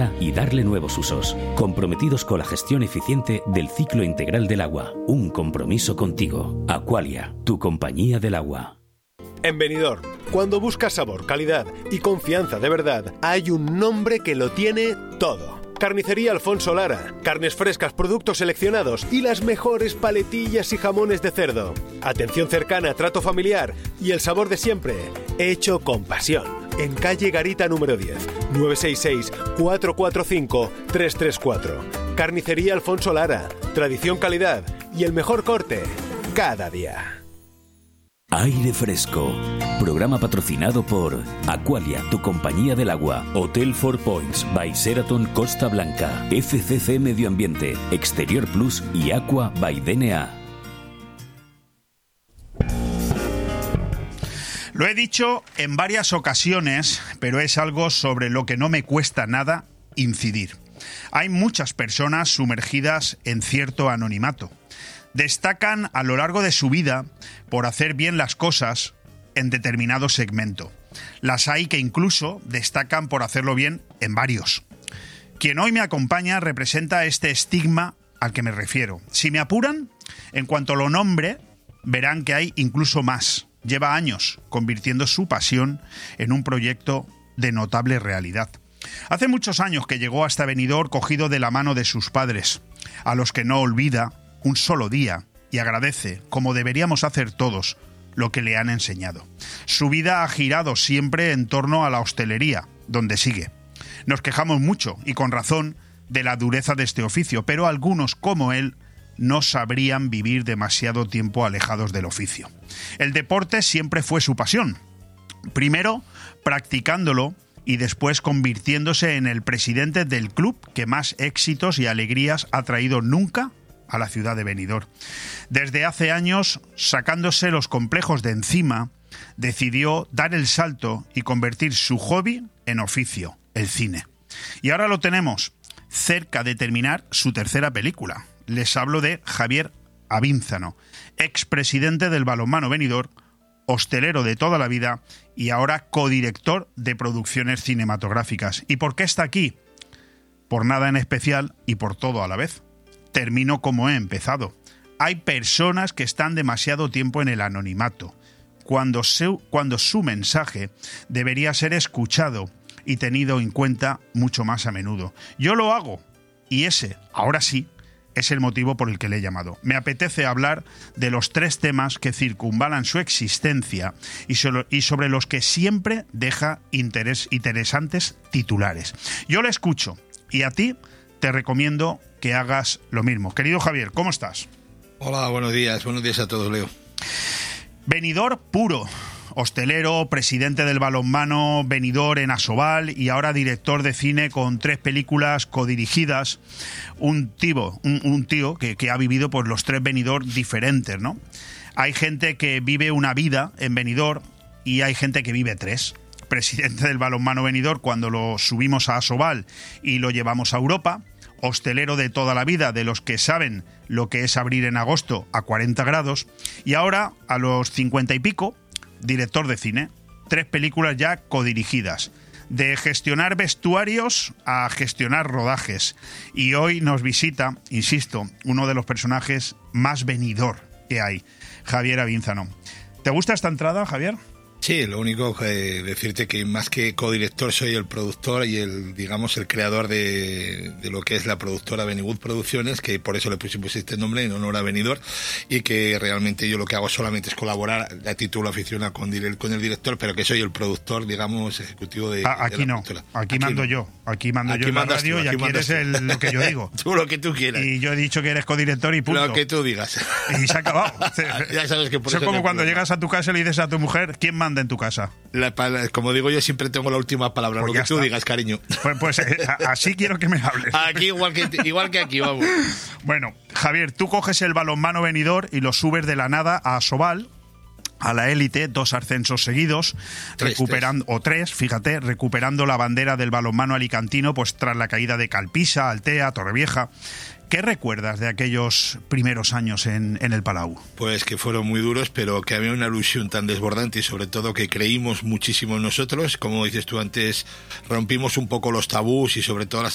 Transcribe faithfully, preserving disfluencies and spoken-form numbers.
ya y darle nuevos usos. Comprometidos con la gestión eficiente del ciclo integral del agua. Un compromiso contigo. Aqualia, tu compañía del agua. En Benidorm, cuando buscas sabor, calidad y confianza de verdad, hay un nombre que lo tiene todo. Carnicería Alfonso Lara. Carnes frescas, productos seleccionados y las mejores paletillas y jamones de cerdo. Atención cercana, trato familiar y el sabor de siempre, hecho con pasión. En calle Garita número diez, nueve seis seis, cuatro cuatro cinco, tres tres cuatro. Carnicería Alfonso Lara. Tradición, calidad y el mejor corte cada día. Aire Fresco. Programa patrocinado por Aqualia, tu compañía del agua. Hotel Four Points by Sheraton Costa Blanca. F C C Medio Ambiente, Exterior Plus y Aqua by D N A. Lo he dicho en varias ocasiones, pero es algo sobre lo que no me cuesta nada incidir. Hay muchas personas sumergidas en cierto anonimato. Destacan a lo largo de su vida por hacer bien las cosas en determinado segmento. Las hay que incluso destacan por hacerlo bien en varios. Quien hoy me acompaña representa este estigma al que me refiero. Si me apuran, en cuanto lo nombre, verán que hay incluso más. Lleva años convirtiendo su pasión en un proyecto de notable realidad. Hace muchos años que llegó hasta Benidorm cogido de la mano de sus padres, a los que no olvida un solo día y agradece, como deberíamos hacer todos, lo que le han enseñado. Su vida ha girado siempre en torno a la hostelería, donde sigue. Nos quejamos mucho, y con razón, de la dureza de este oficio, pero algunos, como él, no sabrían vivir demasiado tiempo alejados del oficio. El deporte siempre fue su pasión. Primero, practicándolo, y después convirtiéndose en el presidente del club que más éxitos y alegrías ha traído nunca a la ciudad de Benidorm. Desde hace años, sacándose los complejos de encima, decidió dar el salto y convertir su hobby en oficio, el cine. Y ahora lo tenemos cerca de terminar su tercera película. Les hablo de Javier Avínzano, expresidente del balonmano Benidorm, hostelero de toda la vida y ahora codirector de producciones cinematográficas. ¿Y por qué está aquí? Por nada en especial y por todo a la vez. Termino como he empezado. Hay personas que están demasiado tiempo en el anonimato, cuando su, cuando su mensaje debería ser escuchado y tenido en cuenta mucho más a menudo. Yo lo hago, y ese, ahora sí, es el motivo por el que le he llamado. Me apetece hablar de los tres temas que circunvalan su existencia y sobre, y sobre los que siempre deja interés, interesantes titulares. Yo le escucho, y a ti te recomiendo que hagas lo mismo. Querido Javier, ¿cómo estás? Hola, buenos días. Buenos días a todos, Leo. Benidorm puro. Hostelero, presidente del balonmano Benidorm en Asobal y ahora director de cine con tres películas codirigidas. Un tío, un, un tío que, que ha vivido pues, los tres Benidorm diferentes, ¿no? Hay gente que vive una vida en Benidorm y hay gente que vive tres. Presidente del balonmano Benidorm cuando lo subimos a Asobal y lo llevamos a Europa. Hostelero de toda la vida, de los que saben lo que es abrir en agosto a cuarenta grados, y ahora, a los cincuenta y pico, director de cine. Tres películas ya codirigidas. De gestionar vestuarios a gestionar rodajes. Y hoy nos visita, insisto, uno de los personajes más Benidorm que hay, Javier Avínzano. ¿Te gusta esta entrada, Javier? Sí, lo único que decirte que más que codirector soy el productor y el, digamos, el creador de, de lo que es la productora Bennywood Producciones, que por eso le pusimos este nombre en honor a Benidorm, y que realmente yo lo que hago solamente es colaborar a título aficionado con, con el director, pero que soy el productor, digamos, ejecutivo de, ah, aquí de la no, productora. Aquí, aquí mando no. yo, aquí mando aquí yo en la radio tú, y aquí eres el, lo que yo digo. Tú lo que tú quieras. Y yo he dicho que eres codirector y punto. Lo que tú digas. Y se ha acabado. Ya sabes que por eso eso es como cuando problema. llegas a tu casa y le dices a tu mujer, ¿quién manda en tu casa? La, como digo yo, siempre tengo la última palabra, pues lo que tú está. digas, cariño. Pues, pues eh, así quiero que me hables. Aquí igual que, igual que aquí, vamos. Bueno, Javier, tú coges el balonmano Benidorm y lo subes de la nada a Asobal, a la élite, dos ascensos seguidos, tres, recuperando tres. o tres, fíjate, recuperando la bandera del balonmano alicantino, pues tras la caída de Calpisa, Altea, Torrevieja. ¿Qué recuerdas de aquellos primeros años en, en el Palau? Pues que fueron muy duros, pero que había una ilusión tan desbordante y sobre todo que creímos muchísimo en nosotros. Como dices tú antes, rompimos un poco los tabús y sobre todo las